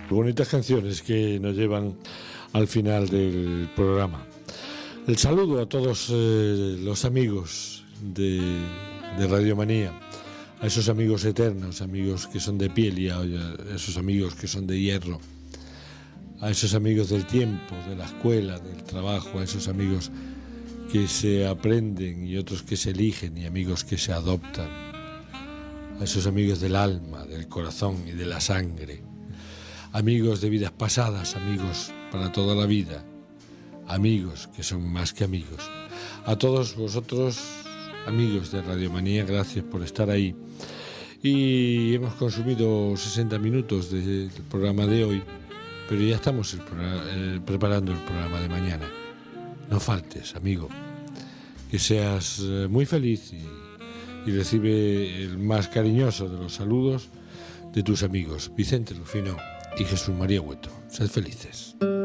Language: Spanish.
Bonitas canciones que nos llevan al final del programa. El saludo a todos los amigos de Radio Manía, a esos amigos eternos, amigos que son de piel, y a esos amigos que son de hierro, a esos amigos del tiempo, de la escuela, del trabajo, a esos amigos que se aprenden y otros que se eligen, y amigos que se adoptan, a esos amigos del alma, del corazón y de la sangre, amigos de vidas pasadas, amigos para toda la vida, amigos que son más que amigos. A todos vosotros, amigos de Radio Manía, gracias por estar ahí. Y hemos consumido 60 minutos del programa de hoy, pero ya estamos preparando el programa de mañana. No faltes, amigo, que seas muy feliz y recibe el más cariñoso de los saludos de tus amigos Vicente Rufino y Jesús María Hueto. Sed felices.